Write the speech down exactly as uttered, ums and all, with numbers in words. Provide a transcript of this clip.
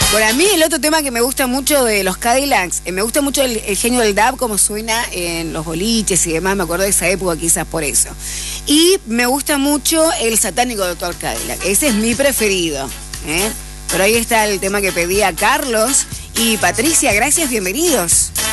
Bueno, a mí el otro tema que me gusta mucho de los Cadillacs, eh, me gusta mucho el, el genio del dub, como suena en los boliches y demás, me acuerdo de esa época quizás por eso. Y me gusta mucho el satánico doctor Cadillac, ese es mi preferido, ¿eh? Pero ahí está el tema que pedía Carlos y Patricia, gracias, bienvenidos.